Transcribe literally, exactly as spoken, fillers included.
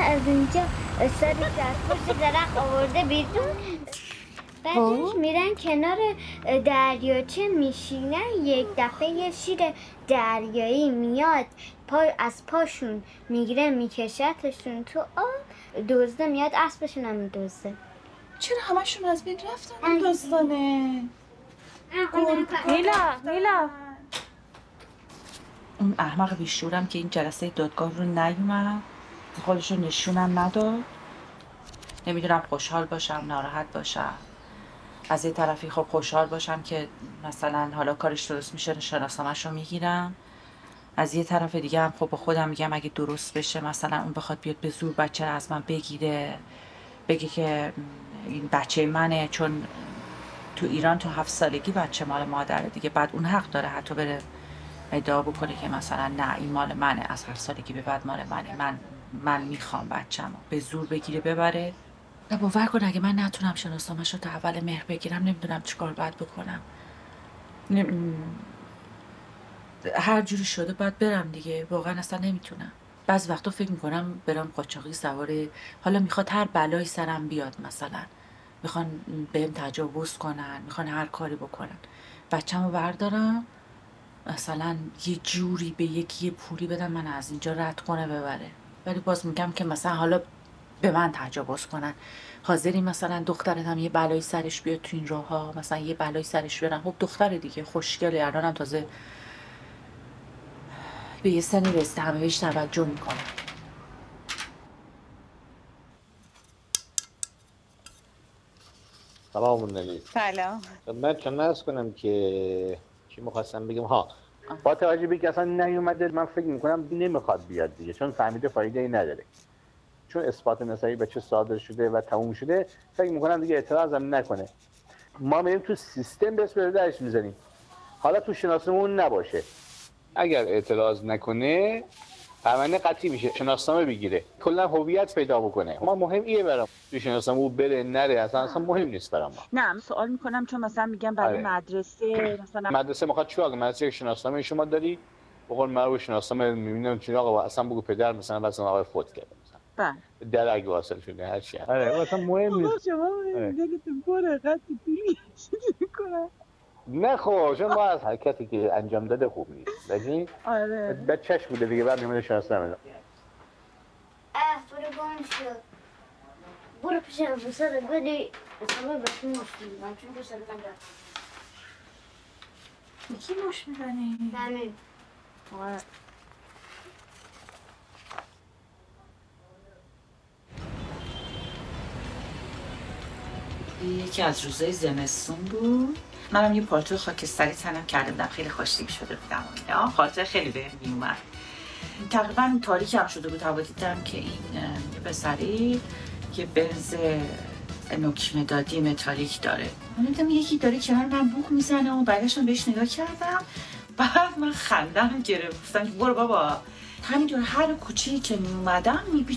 از اینجا سرش از پشت درخت آورده بیرون. بعدش میرن کنار دریاچه میشینن. یک دفعه یه شیر دریایی میاد پای از پاشون میگیره میکشتشون تو آب. دزده میاد اسبشون هم میدزده. چرا همشون از بین رفتن این داستانه؟ میلا میلا اون احمق بیشورم که این جلسه دادگاه رو نیومد، خودشو نشونم نداد. نمیدونم خوشحال باشم ناراحت باشم. از یه طرفی خب خوشحال باشم که مثلا حالا کارش درست میشه شناسنامه‌ش رو میگیرم، از یه طرف دیگه هم خب با خودم میگم اگه درست بشه مثلا اون بخواد بیاد به زور بچه رو از من بگیره، بگه که این بچه منه، چون تو ایران تو هفت سالگی بچه مال مادره دیگه. بعد اون حق داره حتی بره ادعا بکنه که مثلا نه این مال منه، از هفت سالگی به بعد مال منه، من من میخوام بچه‌مو به زور بگیره ببره. و باور کن اگه من نتونم شناسنامه‌ش رو تا اول مهر بگیرم نمیدونم چیکار باید بکنم. نم... هر جوری شده باید برم دیگه، واقعا اصلا نمیتونم. بعضی وقتا فکر میکنم برم قاچاقی سواره، حالا میخواد هر بلایی سرم بیاد، مثلا میخوان بهم تجاوز کنن، میخوان هر کاری بکنن، بچه‌مو بردارم مثلا یه جوری به یکی یه پولی بدم من از اینجا رد کنه ببره. ولی باز میگم که مثلا حالا به من تجاوز کنن، حاضری مثلا دخترت هم یه بلایی سرش بیاد تو این راه ها، مثلا یه بلایی سرش بیارن. خب دختر دیگه خوشگله، الانم تازه به یه سنی رسیده، همه بهش توجه میکنن. سلام النبی. سلام. من چون نرس کنم که چی میخواستم بگم. ها با توجه به که اصلا نیومده من فکر میکنم نمیخواد بیاد دیگه، چون فهمیده فایده ای نداره، چون اثبات نسایی بچه صادر شده و تموم شده. فکر میکنم دیگه اعتراض هم نکنه. ما میریم تو سیستم بس به درش میزنیم، حالا تو شناسنامه نباشه. اگر اعتراض نکنه پرونده قطعی میشه، شناسنامه بگیره، کلا هویت پیدا بکنه. ما مهم ایه برام تو شناسنامه او بره نره، اصلا اصلا مهم نیست برام. نه سوال میکنم چون مثلا میگم برای آره. مدرسه مثلا مدرسه میخواد چیکار کنه؟ مدرسه شناسنامه شما داری؟ بقول من شناسنامه میبینم چی آقا اصلا بگو پدر مثلا مثلا آقا فوت کرده مثلا. بله. در اگه واصل شده هر چی. آره اصلا مهم نیست. شما دلتون پره قطعی میکنم. نه خب چون ما از حرکتی که انجام داده خوب نیست. ببین آره. بچه‌ش بوده دیگه، بعد میمونه شناسنامه. اه برو گم شد. برو پیش افسر بدی اصلا بهش مشکل من چون تو سر من دارم. کی مش میزنی؟ همین. آره. یکی از روزای زمستون بود، منم یه پالتو خاکستری تنم کرده بودم، خیلی خوشتیپ شده بودم و اینا، خاطر خیلی بهم میومد. تقریبا تاریک هم شده بود، هوا دیدم که این یه پسری یه بنز نوک مدادی متالیک داره. من دیدم یکی داره کنار من بوق میزنه و بعدش بهش نگاه کردم، بعد من خندم گرفت. گفتم برو بابا، همینطور هر کوچه‌ای که می اومدم